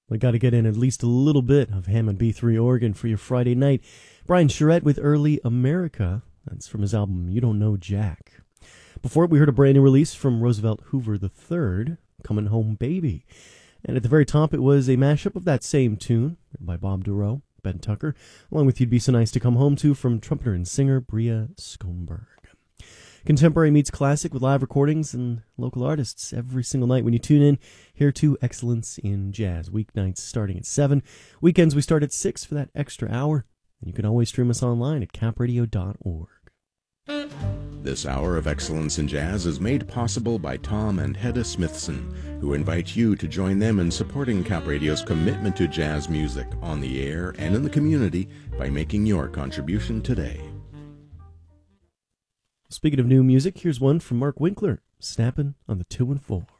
We got to get in at least a little bit of Hammond B3 organ for your Friday night. Brian Charette with Early America. That's from his album You Don't Know Jack. Before it, we heard a brand new release from Roosevelt Hoover III, Coming Home Baby. And at the very top, it was a mashup of that same tune by Bob Dorough, Ben Tucker, along with You'd Be So Nice to Come Home To from trumpeter and singer Bria Skomberg. Contemporary meets classic with live recordings and local artists every single night. When you tune in here to Excellence in Jazz, weeknights starting at 7. Weekends we start at 6 for that extra hour. And you can always stream us online at capradio.org. This hour of Excellence in Jazz is made possible by Tom and Hedda Smithson, who invite you to join them in supporting Cap Radio's commitment to jazz music on the air and in the community by making your contribution today. Speaking of new music, here's one from Mark Winkler, snapping on the 2 and 4.